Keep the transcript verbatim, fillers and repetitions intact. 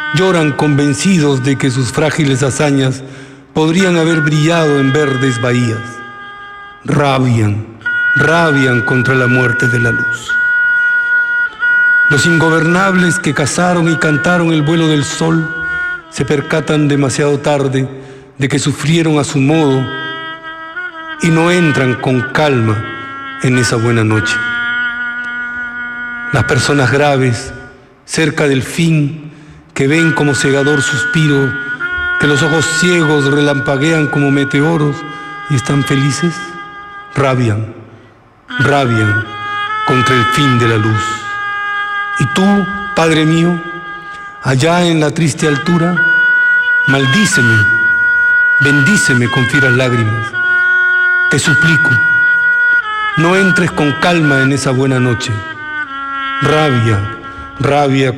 lloran convencidos de que sus frágiles hazañas podrían haber brillado en verdes bahías. Rabian, rabian contra la muerte de la luz. Los ingobernables que cazaron y cantaron el vuelo del sol se percatan demasiado tarde de que sufrieron a su modo y no entran con calma en esa buena noche. Las personas graves, cerca del fin, que ven como cegador suspiro, que los ojos ciegos relampaguean como meteoros y están felices, rabian, rabian contra el fin de la luz. Y tú, Padre mío, allá en la triste altura, maldíceme, bendíceme con fieras lágrimas. Te suplico, no entres con calma en esa buena noche. Rabia, rabia